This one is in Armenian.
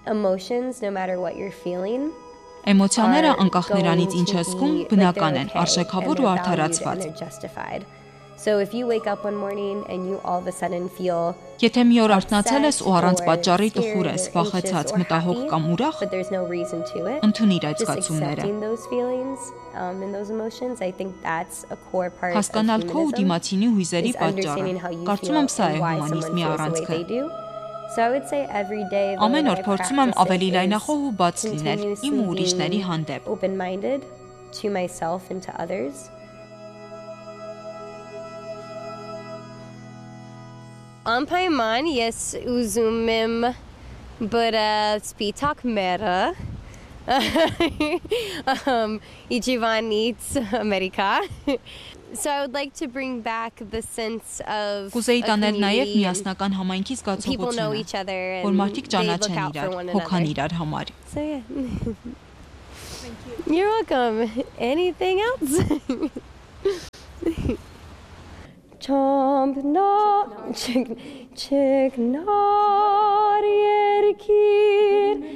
emotions, no matter what you're feeling, Էմոցիաները are անկախ նրանից going ինչ to ես զգում, be like բնական they're են, okay, and արժեքավոր ու they're valued, and արդարացված։ they're justified. So if you wake up one morning and you all of a sudden feel Եթե մի օր արթնացել ես ու առանց upset պատճառի or տխուր ես, scared or anxious վախեցած, or մտահոգ happy, կամ ուրախ, but there's no reason to it, ընդունիր այդ just զգացումները։ accepting those feelings and those emotions, I think that's a core part of Հասկանալ քո ու humanism, դիմացինի հույզերի is պատճառը։ understanding how you Կարծում feel եմ սա է and why someone հումանիզմի feels the way առանցքը։ they do. So I would say every day though, Ամեն what օր I փորձում եմ practice ավելի is լայնախոհ ու բաց լինել իմ ու continuously ուրիշների being հանդեպ։ open-minded to myself and to others. Անպայման ես ուզում եմ սպիտակ մերը իջիվանից Ամերիկա. So I would like to bring back the sense of Կուզեի a տանել նաև community. միասնական համայնքի People know զգացողությունը, each other որ and մարդիկ they look ճանաչեն out for իրար, one հոգան another. իրար համար։ So yeah. You're welcome. Anything else? Chomp not chick not yerkir